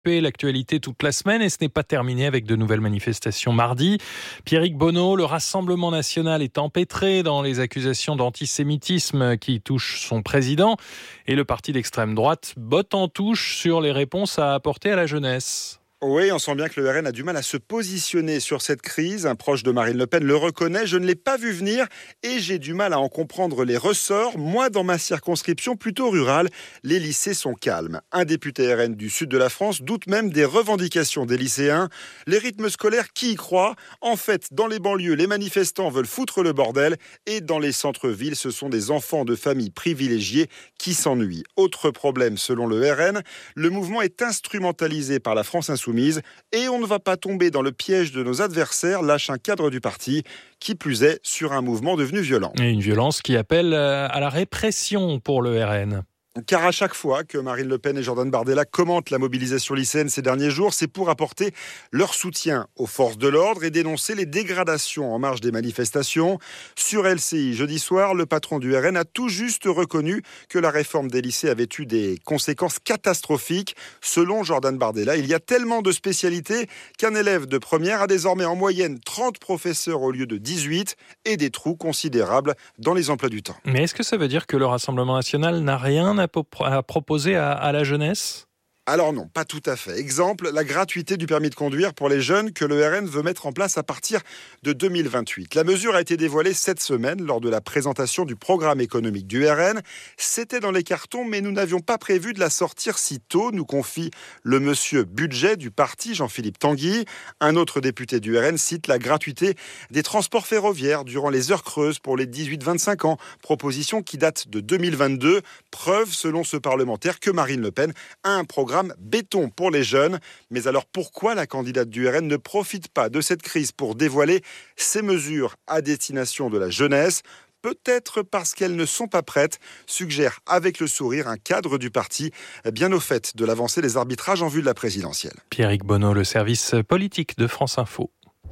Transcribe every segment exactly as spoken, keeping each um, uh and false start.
occupé l'actualité toute la semaine et ce n'est pas terminé avec de nouvelles manifestations mardi. Pierrick Bonneau, le Rassemblement national est empêtré dans les accusations d'antisémitisme qui touchent son président et le parti d'extrême droite botte en touche sur les réponses à apporter à la jeunesse. Oui, on sent bien que le R N a du mal à se positionner sur cette crise. Un proche de Marine Le Pen le reconnaît. Je ne l'ai pas vu venir et j'ai du mal à en comprendre les ressorts. Moi, dans ma circonscription plutôt rurale, les lycées sont calmes. Un député R N du sud de la France doute même des revendications des lycéens. Les rythmes scolaires, qui y croit ? En fait, dans les banlieues, les manifestants veulent foutre le bordel et dans les centres-villes, ce sont des enfants de familles privilégiées qui s'ennuient. Autre problème, selon le R N, le mouvement est instrumentalisé par la France insoumise. Et on ne va pas tomber dans le piège de nos adversaires, lâche un cadre du parti, qui plus est sur un mouvement devenu violent. Et une violence qui appelle à la répression pour le R N. Car à chaque fois que Marine Le Pen et Jordan Bardella commentent la mobilisation lycéenne ces derniers jours, c'est pour apporter leur soutien aux forces de l'ordre et dénoncer les dégradations en marge des manifestations. Sur L C I, jeudi soir, le patron du R N a tout juste reconnu que la réforme des lycées avait eu des conséquences catastrophiques. Selon Jordan Bardella, il y a tellement de spécialités qu'un élève de première a désormais en moyenne trente professeurs au lieu de dix-huit et des trous considérables dans les emplois du temps. Mais est-ce que ça veut dire que le Rassemblement national n'a rien à proposer à, à la jeunesse ? Alors non, pas tout à fait. Exemple, la gratuité du permis de conduire pour les jeunes que le R N veut mettre en place à partir de deux mille vingt-huit. La mesure a été dévoilée cette semaine lors de la présentation du programme économique du R N. C'était dans les cartons, mais nous n'avions pas prévu de la sortir si tôt, nous confie le monsieur budget du parti, Jean-Philippe Tanguy. Un autre député du R N cite la gratuité des transports ferroviaires durant les heures creuses pour les dix-huit vingt-cinq ans. Proposition qui date de deux mille vingt-deux. Preuve, selon ce parlementaire, que Marine Le Pen a un programme béton pour les jeunes. Mais alors pourquoi la candidate du R N ne profite pas de cette crise pour dévoiler ces mesures à destination de la jeunesse ? Peut-être parce qu'elles ne sont pas prêtes, suggère avec le sourire un cadre du parti bien au fait de l'avancée des arbitrages en vue de la présidentielle. Pierrick Bonneau, le service politique de France Info.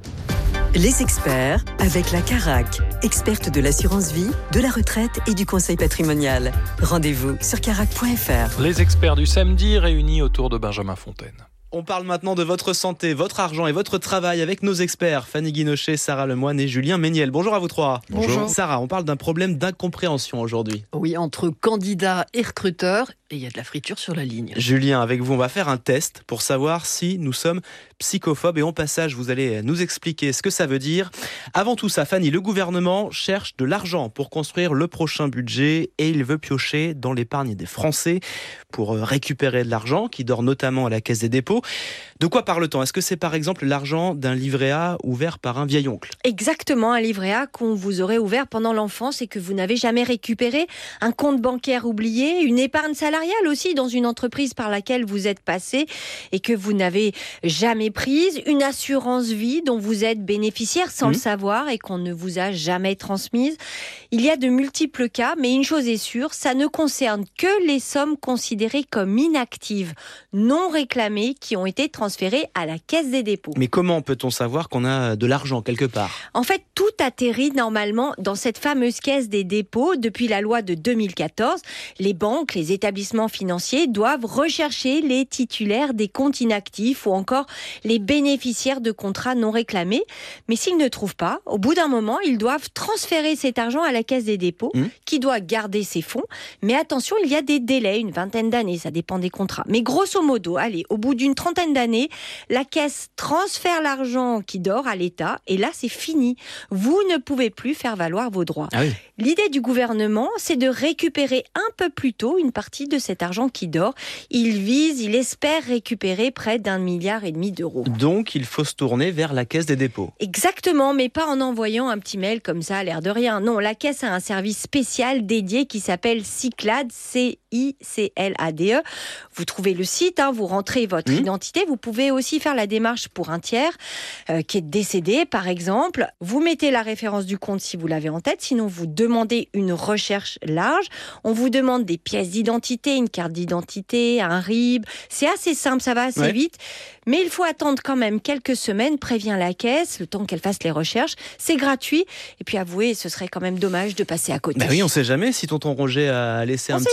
Les experts avec la Carac, experte de l'assurance vie, de la retraite et du conseil patrimonial. Rendez-vous sur carac point f r. Les experts du samedi réunis autour de Benjamin Fontaine. On parle maintenant de votre santé, votre argent et votre travail avec nos experts, Fanny Guinochet, Sarah Lemoine et Julien Méniel. Bonjour à vous trois. Bonjour. Sarah, on parle d'un problème d'incompréhension aujourd'hui. Oui, entre candidats et recruteurs, et il y a de la friture sur la ligne. Julien, avec vous, on va faire un test pour savoir si nous sommes psychophobes. Et en passage, vous allez nous expliquer ce que ça veut dire. Avant tout ça, Fanny, le gouvernement cherche de l'argent pour construire le prochain budget et il veut piocher dans l'épargne des Français pour récupérer de l'argent qui dort notamment à la Caisse des dépôts. De quoi parle-t-on ? Est-ce que c'est par exemple l'argent d'un livret A ouvert par un vieil oncle ? Exactement, un livret A qu'on vous aurait ouvert pendant l'enfance et que vous n'avez jamais récupéré, un compte bancaire oublié, une épargne salariale aussi dans une entreprise par laquelle vous êtes passé et que vous n'avez jamais prise, une assurance vie dont vous êtes bénéficiaire sans mmh. le savoir et qu'on ne vous a jamais transmise. Il y a de multiples cas, mais une chose est sûre, ça ne concerne que les sommes considérées comme inactives, non réclamées, qui ont été transférées à la Caisse des dépôts. Mais comment peut-on savoir qu'on a de l'argent quelque part ? En fait, tout atterrit normalement dans cette fameuse Caisse des dépôts. Depuis la loi de deux mille quatorze, les banques, les établissements financiers doivent rechercher les titulaires des comptes inactifs ou encore les bénéficiaires de contrats non réclamés. Mais s'ils ne trouvent pas, au bout d'un moment, ils doivent transférer cet argent à la Caisse des dépôts, mmh. qui doit garder ses fonds. Mais attention, il y a des délais, une vingtaine d'années, ça dépend des contrats. Mais grosso modo, allez, au bout d'une trentaine d'années, la Caisse transfère l'argent qui dort à l'État et là, c'est fini. Vous ne pouvez plus faire valoir vos droits. Ah oui. L'idée du gouvernement, c'est de récupérer un peu plus tôt une partie de cet argent qui dort. Il vise, il espère récupérer près d'un milliard et demi d'euros. Donc, il faut se tourner vers la Caisse des dépôts. Exactement, mais pas en envoyant un petit mail comme ça, à l'air de rien. Non, la Caisse a un service spécial dédié qui s'appelle Cyclade, C I C L A D E. Vous trouvez le site, hein, vous rentrez votre mmh. identité. Vous pouvez aussi faire la démarche pour un tiers euh, qui est décédé, par exemple. Vous mettez la référence du compte si vous l'avez en tête, sinon vous demandez une recherche large. On vous demande des pièces d'identité, une carte d'identité, un R I B. C'est assez simple, ça va assez ouais. vite. Mais il faut attendre quand même quelques semaines, prévient la Caisse, le temps qu'elle fasse les recherches. C'est gratuit. Et puis avouez, ce serait quand même dommage de passer à côté. Bah oui, on ne sait jamais si tonton Roger a laissé on un petit jamais. pécule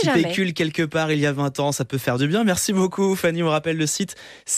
quelque part il y a vingt ans, ça peut faire du bien. Merci beaucoup Fanny, on rappelle le site